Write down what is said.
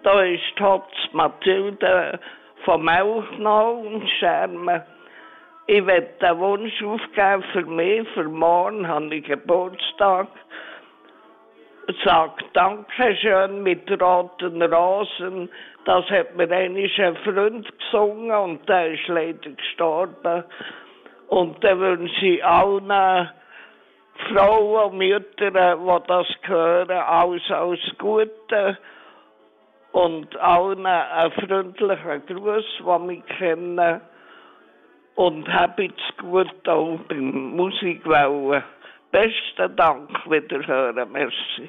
Da ist die Mathilde von Melchnau und Schermen. Ich will den Wunsch aufgeben für mich, für morgen habe ich Geburtstag. Sag Dankeschön mit roten Rosen. Das hat mir einmal ein Freund gesungen und der ist leider gestorben. Und dann wünsche ich allen Frauen und Müttern, die das hören, alles Gute. Und allen einen freundlichen Gruß, die mich kennen. Und habt's gut auch beim Musikwellen. Besten Dank, wiederhören, merci.